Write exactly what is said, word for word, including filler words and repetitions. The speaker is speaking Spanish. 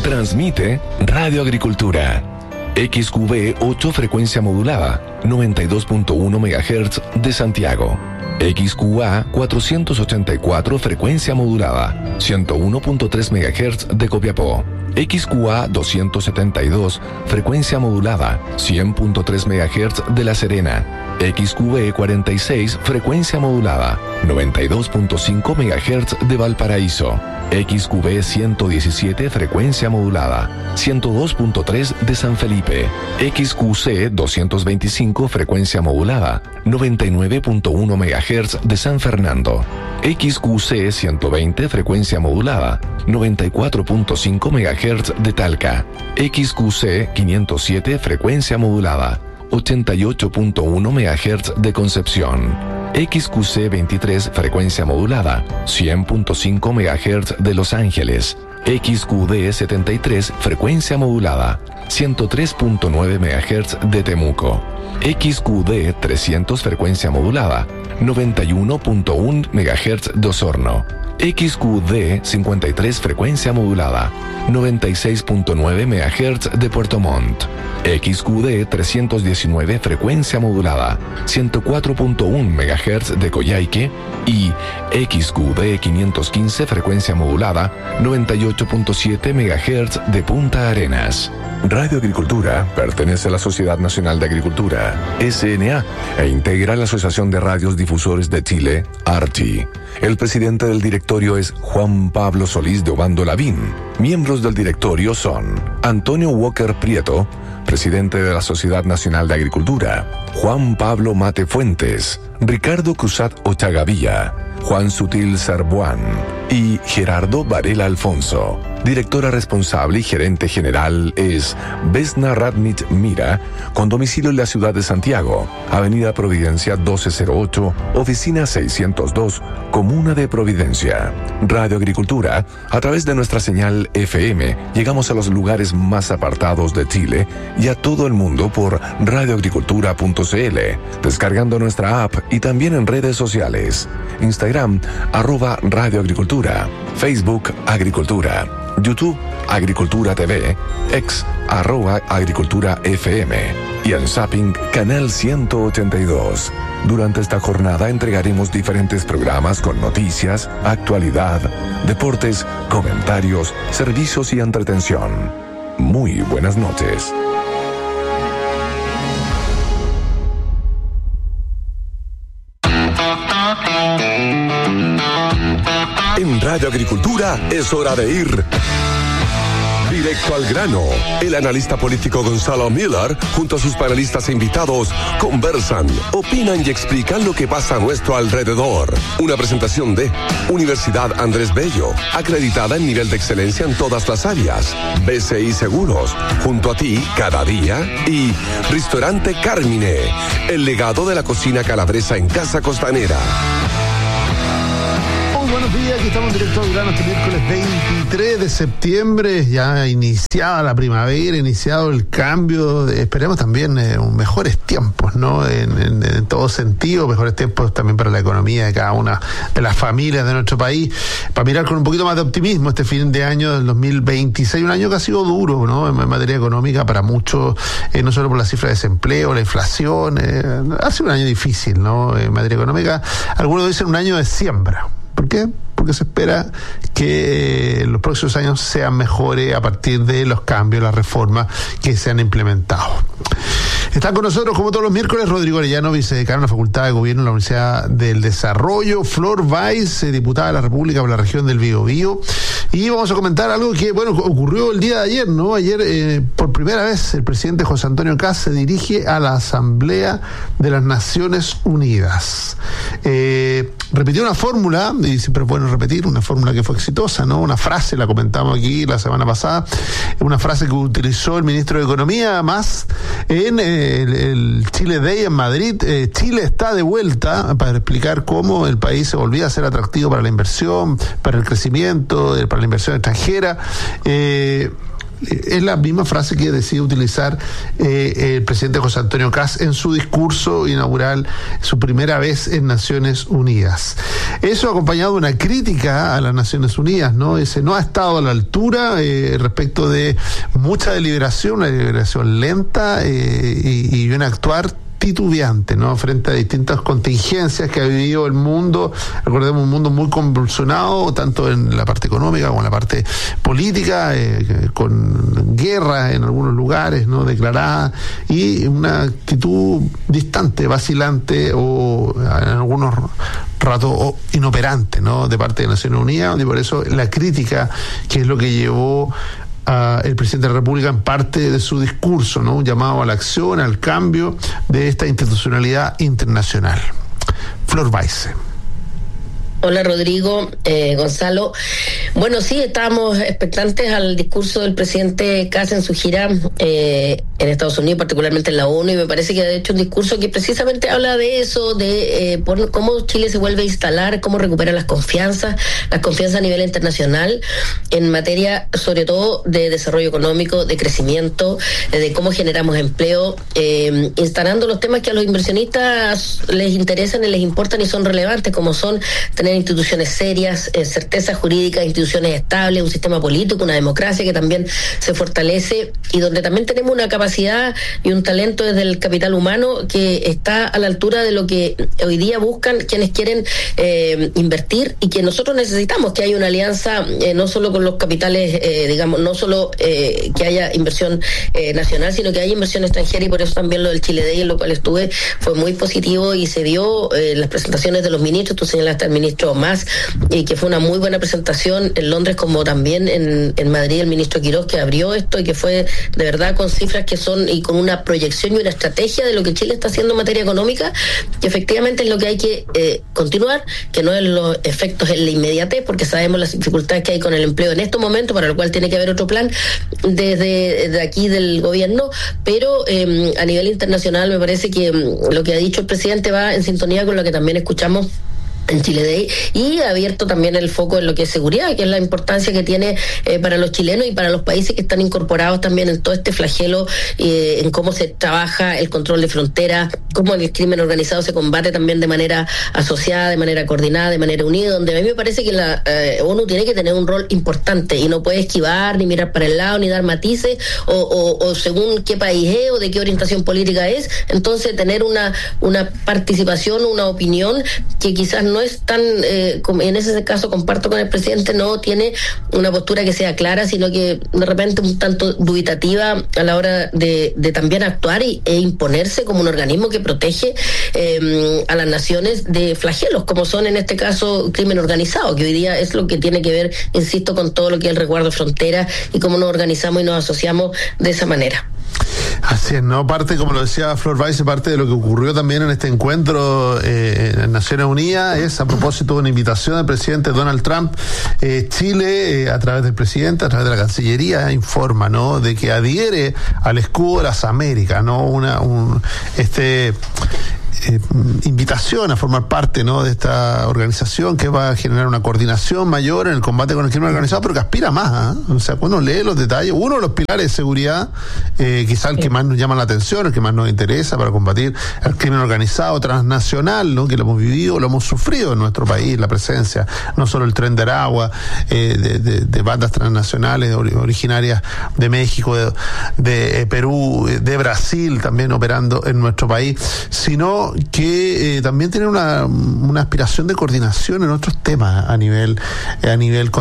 Transmite Radio Agricultura. X Q V ocho frecuencia modulada, noventa y dos punto uno megahertz de Santiago. X Q A cuatrocientos ochenta y cuatro frecuencia modulada, ciento uno punto tres megahertz de Copiapó. X Q A doscientos setenta y dos frecuencia modulada, cien punto tres megahertz de La Serena. X Q V cuarenta y seis frecuencia modulada, noventa y dos punto cinco megahertz de Valparaíso. X Q V ciento diecisiete frecuencia modulada, ciento dos punto tres de San Felipe. X Q C doscientos veinticinco frecuencia modulada, noventa y nueve punto uno megahertz de San Fernando. X Q C ciento veinte frecuencia modulada, noventa y cuatro punto cinco megahertz de Talca. X Q C quinientos siete frecuencia modulada, ochenta y ocho punto uno megahertz de Concepción. X Q C veintitrés frecuencia modulada, cien punto cinco megahertz de Los Ángeles. X Q D setenta y tres frecuencia modulada, ciento tres punto nueve megahertz de Temuco. X Q D trescientos frecuencia modulada, noventa y uno punto uno megahertz de Osorno. X Q D cincuenta y tres frecuencia modulada, noventa y seis punto nueve megahertz de Puerto Montt. X Q D trescientos diecinueve frecuencia modulada, ciento cuatro punto uno megahertz de Coyhaique. Y X Q D quinientos quince frecuencia modulada, noventa y ocho punto siete megahertz de Punta Arenas. Radio Agricultura pertenece a la Sociedad Nacional de Agricultura, S N A, e integra la Asociación de Radios Difusores de Chile, A R T I. El presidente del directorio es Juan Pablo Solís de Obando Lavín. Miembros del directorio son Antonio Walker Prieto, presidente de la Sociedad Nacional de Agricultura; Juan Pablo Mate Fuentes; Ricardo Cruzat Ochagavía; Juan Sutil Sarbuán y Gerardo Varela Alfonso. Directora responsable y gerente general es Vesna Radnich Mira, con domicilio en la ciudad de Santiago, Avenida Providencia doce cero ocho, Oficina seiscientos dos, Comuna de Providencia. Radio Agricultura, a través de nuestra señal F M, llegamos a los lugares más apartados de Chile y a todo el mundo por radioagricultura punto c l, descargando nuestra app y también en redes sociales. Instagram, arroba Radio Agricultura; Facebook, Agricultura; YouTube, Agricultura T V; X, arroba Agricultura F M; y en Zapping, Canal ciento ochenta y dos. Durante esta jornada entregaremos diferentes programas con noticias, actualidad, deportes, comentarios, servicios y entretención. Muy buenas noches. En Radio Agricultura es hora de ir directo al grano. El analista político Gonzalo Miller, junto a sus panelistas e invitados, conversan, opinan y explican lo que pasa a nuestro alrededor. Una presentación de Universidad Andrés Bello, acreditada en nivel de excelencia en todas las áreas. B C I Seguros, junto a ti cada día. Y Restaurante Carmine, el legado de la cocina calabresa en Casa Costanera. Buenos días, aquí estamos directo al grano este miércoles veintitrés de septiembre, ya iniciada la primavera, iniciado el cambio, de, esperemos también eh, un mejores tiempos, ¿no? En, en, en todo sentido, mejores tiempos también para la economía de cada una de las familias de nuestro país, para mirar con un poquito más de optimismo este fin de año del dos mil veintiséis, un año que ha sido duro, ¿no? En, en materia económica para muchos, eh, no solo por la cifra de desempleo, la inflación, eh, ha sido un año difícil, ¿no? En materia económica, algunos dicen un año de siembra. ¿Por qué? Porque se espera que los próximos años sean mejores a partir de los cambios, las reformas que se han implementado. Están con nosotros, como todos los miércoles, Rodrigo Arellano, vicedecano de la Facultad de Gobierno de la Universidad del Desarrollo; Flor Weiss, diputada de la República por la región del Biobío. Y vamos a comentar algo que, bueno, ocurrió el día de ayer, ¿no? Ayer, eh, por primera vez, el presidente José Antonio Kast se dirige a la Asamblea de las Naciones Unidas. Eh, repitió una fórmula, y siempre es bueno repetir, una fórmula que fue exitosa, ¿no? Una frase, la comentamos aquí la semana pasada, una frase que utilizó el ministro de Economía, además, en eh, el, el Chile Day en Madrid. eh, Chile está de vuelta para explicar cómo el país se volvía a ser atractivo para la inversión, para el crecimiento, para la inversión extranjera. Eh, Es la misma frase que decide utilizar eh, el presidente José Antonio Kast en su discurso inaugural, su primera vez en Naciones Unidas. Eso acompañado de una crítica a las Naciones Unidas, ¿no? Ese no ha estado a la altura eh, respecto de mucha deliberación, una deliberación lenta eh, y, y un actuar titubeante, ¿no? Frente a distintas contingencias que ha vivido el mundo. Recordemos, un mundo muy convulsionado, tanto en la parte económica como en la parte política, eh, con guerra en algunos lugares, ¿no? Declarada, y una actitud distante, vacilante o en algunos ratos inoperante, ¿no? De parte de Naciones Unidas, y por eso la crítica, que es lo que llevó Uh, el presidente de la República en parte de su discurso, ¿no? Un llamado a la acción, al cambio de esta institucionalidad internacional. Flor Weisse. Hola Rodrigo, eh, Gonzalo. Bueno, sí, estábamos expectantes al discurso del presidente Kast en su gira eh, en Estados Unidos, particularmente en la ONU, y me parece que ha hecho un discurso que precisamente habla de eso, de eh, por, cómo Chile se vuelve a instalar, cómo recupera las confianzas, las confianzas a nivel internacional, en materia sobre todo de desarrollo económico, de crecimiento, eh, de cómo generamos empleo, eh, instalando los temas que a los inversionistas les interesan y les importan y son relevantes, como son tener instituciones serias, eh, certeza jurídica, instituciones estables, un sistema político, una democracia que también se fortalece y donde también tenemos una capacidad y un talento desde el capital humano que está a la altura de lo que hoy día buscan quienes quieren eh, invertir y que nosotros necesitamos, que haya una alianza eh, no solo con los capitales, eh, digamos, no solo eh, que haya inversión eh, nacional, sino que haya inversión extranjera, y por eso también lo del Chile Day, en lo cual estuve, fue muy positivo y se dio eh, las presentaciones de los ministros. Tú señalaste al ministro Mas, y que fue una muy buena presentación en Londres, como también en, en Madrid el ministro Quirós, que abrió esto y que fue de verdad con cifras que son y con una proyección y una estrategia de lo que Chile está haciendo en materia económica, que efectivamente es lo que hay que eh, continuar, que no es los efectos en la inmediatez, porque sabemos las dificultades que hay con el empleo en estos momentos, para lo cual tiene que haber otro plan desde de aquí del gobierno, pero eh, a nivel internacional me parece que lo que ha dicho el presidente va en sintonía con lo que también escuchamos en Chile Day, y ha abierto también el foco en lo que es seguridad, que es la importancia que tiene eh, para los chilenos y para los países que están incorporados también en todo este flagelo, eh, en cómo se trabaja el control de fronteras, cómo el crimen organizado se combate también de manera asociada, de manera coordinada, de manera unida, donde a mí me parece que la eh, ONU tiene que tener un rol importante y no puede esquivar, ni mirar para el lado, ni dar matices, o, o, o según qué país es o de qué orientación política es. Entonces tener una, una participación, una opinión que quizás no no es tan, eh, como en ese caso comparto con el presidente, no tiene una postura que sea clara, sino que de repente un tanto dubitativa a la hora de, de también actuar y, e imponerse como un organismo que protege eh, a las naciones de flagelos, como son en este caso crimen organizado, que hoy día es lo que tiene que ver, insisto, con todo lo que es el resguardo de fronteras y cómo nos organizamos y nos asociamos de esa manera. Así es, ¿no? Parte, como lo decía Flor Weisse, parte de lo que ocurrió también en este encuentro eh, en Naciones Unidas es a propósito de una invitación del presidente Donald Trump. Eh, Chile, eh, a través del presidente, a través de la Cancillería, informa, ¿no?, de que adhiere al escudo de las Américas, ¿no? Una, un, este... Eh, invitación a formar parte, ¿no?, de esta organización que va a generar una coordinación mayor en el combate con el crimen organizado, pero que aspira más, ¿eh? O sea, cuando uno lee los detalles, uno de los pilares de seguridad, eh, quizá el que más nos llama la atención, el que más nos interesa para combatir el crimen organizado transnacional, ¿no?, que lo hemos vivido, lo hemos sufrido en nuestro país, la presencia, no solo el Tren de Aragua, eh, de, de, de bandas transnacionales originarias de México, de, de eh, Perú, de Brasil, también operando en nuestro país, sino que eh, también tiene una, una aspiración de coordinación en otros temas a nivel, a nivel